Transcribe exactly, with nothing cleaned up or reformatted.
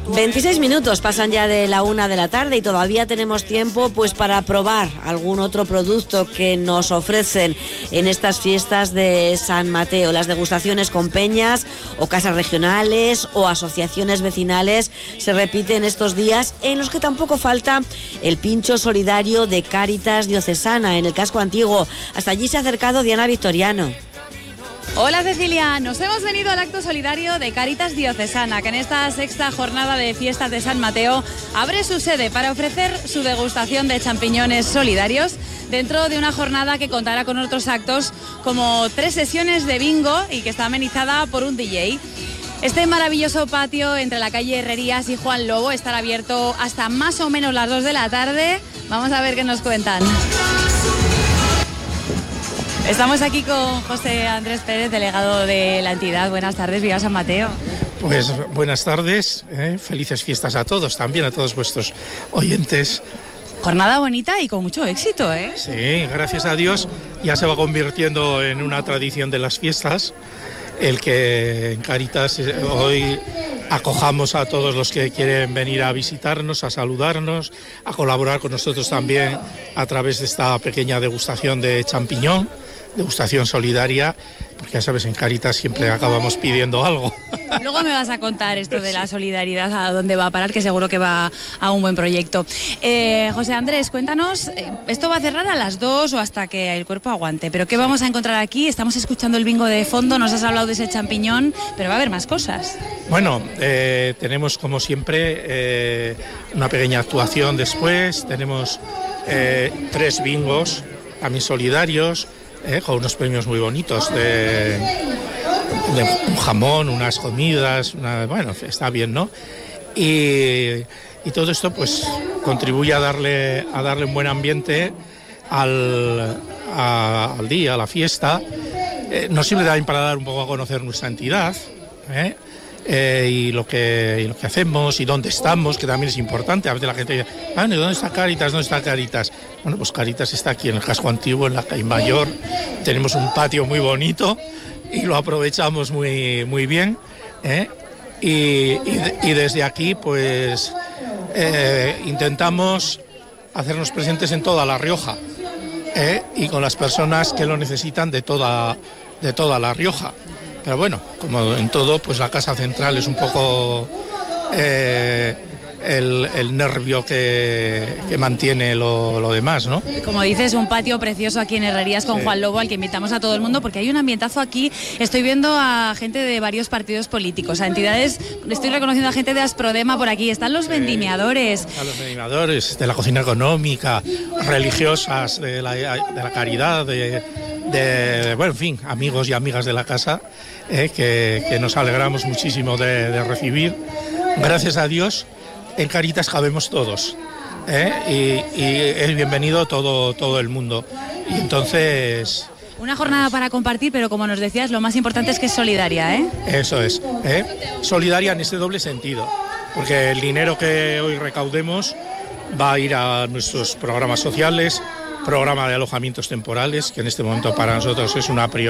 veintiséis minutos pasan ya de la una de la tarde y todavía tenemos tiempo pues para probar algún otro producto que nos ofrecen en estas fiestas de San Mateo. Las degustaciones con peñas o casas regionales o asociaciones vecinales se repiten estos días, en los que tampoco falta el pincho solidario de Cáritas Diocesana en el casco antiguo. Hasta allí se ha acercado Diana Victoriano. Hola Cecilia, nos hemos venido al acto solidario de Cáritas Diocesana, que en esta sexta jornada de fiestas de San Mateo abre su sede para ofrecer su degustación de champiñones solidarios dentro de una jornada que contará con otros actos como tres sesiones de bingo y que está amenizada por un D J. Este maravilloso patio entre la calle Herrerías y Juan Lobo estará abierto hasta más o menos las dos de la tarde. Vamos a ver qué nos cuentan. Estamos aquí con José Andrés Pérez, delegado de la entidad. Buenas tardes, viva San Mateo. Pues buenas tardes, ¿eh? Felices fiestas a todos, también a todos vuestros oyentes. Jornada bonita y con mucho éxito, ¿eh? Sí, gracias a Dios ya se va convirtiendo en una tradición de las fiestas, el que en Cáritas hoy acojamos a todos los que quieren venir a visitarnos, a saludarnos, a colaborar con nosotros también a través de esta pequeña degustación de champiñón, degustación solidaria, porque ya sabes, en Cáritas siempre acabamos pidiendo algo. Luego me vas a contar esto de la solidaridad, a dónde va a parar, que seguro que va a un buen proyecto. Eh, José Andrés, cuéntanos, esto va a cerrar a las dos o hasta que el cuerpo aguante, pero ¿qué vamos a encontrar aquí? Estamos escuchando el bingo de fondo, nos has hablado de ese champiñón, pero va a haber más cosas. Bueno, eh, tenemos como siempre eh, una pequeña actuación después, tenemos eh, tres bingos también solidarios, Eh, con unos premios muy bonitos de, de un jamón, unas comidas, una, bueno, está bien, ¿no? Y, y todo esto pues contribuye a darle, a darle un buen ambiente al, a, al día, a la fiesta. Eh, nos sirve también para dar un poco a conocer nuestra entidad, ¿eh? Eh, y, lo que, y lo que hacemos y dónde estamos, que también es importante. A veces la gente dice, ah, ¿dónde está Cáritas? ¿Dónde está Cáritas? Bueno, pues Cáritas está aquí en el casco antiguo, en la calle Mayor. Tenemos un patio muy bonito y lo aprovechamos muy, muy bien, ¿eh? y, y, y desde aquí pues eh, intentamos hacernos presentes en toda La Rioja, ¿eh? y con las personas que lo necesitan de toda, de toda La Rioja. Pero bueno, como en todo, pues la casa central es un poco eh, el, el nervio que, que mantiene lo, lo demás, ¿no? Como dices, un patio precioso aquí en Herrerías con sí. Juan Lobo, al que invitamos a todo el mundo, porque hay un ambientazo aquí. Estoy viendo a gente de varios partidos políticos, a entidades, estoy reconociendo a gente de Asprodema por aquí. Están los vendimiadores. Están los vendimiadores de la cocina económica, religiosas, de la, de la caridad, de... De, bueno, en fin, amigos y amigas de la casa, eh, que, que nos alegramos muchísimo de, de recibir. Gracias a Dios, en Cáritas cabemos todos, eh, y, y es bienvenido todo, todo el mundo. Y entonces... Una jornada para compartir, pero como nos decías, lo más importante es que es solidaria, ¿eh? Eso es, ¿eh? Solidaria en ese doble sentido, porque el dinero que hoy recaudemos va a ir a nuestros programas sociales, programa de alojamientos temporales, que en este momento para nosotros es una prioridad.